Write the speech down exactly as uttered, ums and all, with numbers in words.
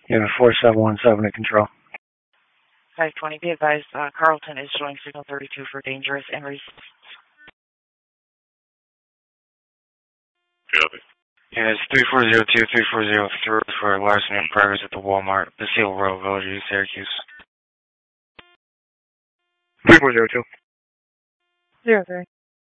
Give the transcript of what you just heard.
Yeah, four seven one seven to control. five twenty, be advised, uh, Carlton is showing signal thirty-two for dangerous and resist. Copy. Yeah, it's three four zero two, three four zero three for larceny in progress at the Walmart, Basile Road, Village East, Syracuse. three four zero two. Zero three.